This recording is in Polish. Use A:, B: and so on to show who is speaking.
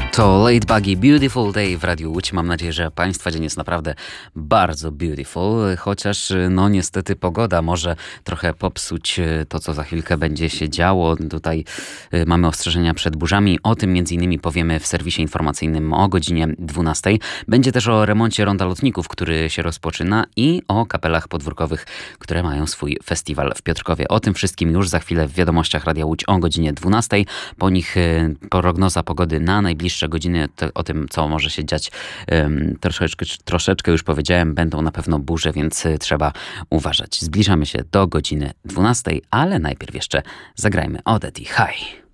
A: To Late Buggy Beautiful Day w Radiu Łódź. Mam nadzieję, że Państwa dzień jest naprawdę bardzo beautiful, chociaż no niestety pogoda może trochę popsuć to, co za chwilkę będzie się działo. Tutaj mamy ostrzeżenia przed burzami. O tym między innymi powiemy w serwisie informacyjnym o godzinie 12. Będzie też o remoncie ronda lotników, który się rozpoczyna i o kapelach podwórkowych, które mają swój festiwal w Piotrkowie. O tym wszystkim już za chwilę w wiadomościach Radia Łódź o godzinie 12. Po nich prognoza pogody na najbliższe godziny. O tym, co może się dziać, troszeczkę już powiedziałem. Będą na pewno burze, więc trzeba uważać. Zbliżamy się do godziny 12, ale najpierw jeszcze zagrajmy Odette High.